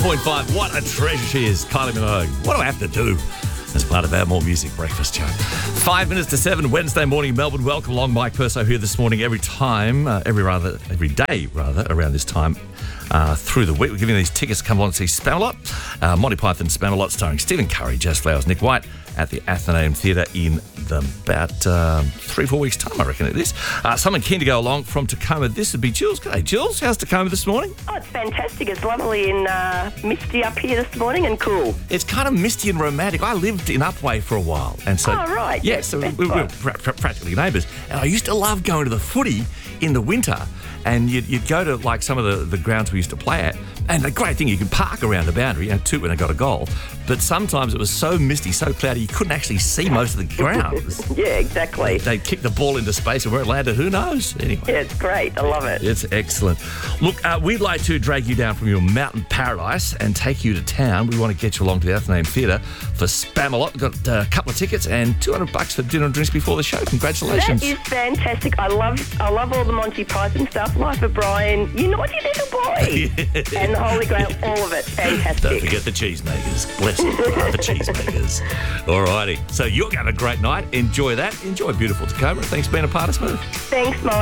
101.5. What a treasure she is, Kylie Minogue. What do I have to do as part of our More Music breakfast show? 5 minutes to 7, Wednesday morning, Melbourne. Welcome along, Mike Perso here this morning. Every day around this time through the week. We're giving these tickets to come along and see Spamalot. Monty Python Spamalot starring Stephen Curry, Jazz Flowers, Nick White at the Athenaeum Theatre in about 3-4 weeks' time, I reckon it is. Someone keen to go along from Tacoma. This would be Jules. G'day, Jules. How's Tacoma this morning? Oh, it's fantastic. It's lovely and misty up here this morning and cool. It's kind of misty and romantic. I lived in Upwey for a while. And so, oh, right. Yeah, so we were practically neighbours. And I used to love going to the footy in the winter. And you'd go to like some of the grounds we used to play at. And the great thing, you could park around the boundary and toot when I got a goal. But sometimes it was so misty, so cloudy, you couldn't actually see most of the grounds. Yeah, exactly. They'd kick the ball into space and where it landed, who knows? Anyway. Yeah, it's great. I love it. It's excellent. Look, we'd like to drag you down from your mountain paradise and take you to town. We want to get you along to the Athenaeum Theatre for Spamalot. We've got a couple of tickets and $200 for dinner and drinks before the show. Congratulations. That is fantastic. I love all the Monty Python stuff. Life of Brian, You Naughty Little Boy. And the Holy Grail, all of it. Fantastic. Don't forget the cheesemakers. Bless you, the cheesemakers. All righty. So you're going to have a great night. Enjoy that. Enjoy beautiful Tacoma. Thanks for being a part of Smooth. Thanks, Mike.